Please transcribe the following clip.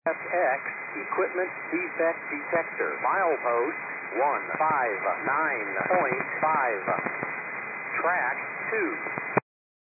FX Equipment Defect Detector. Milepost 159.5. Track 2.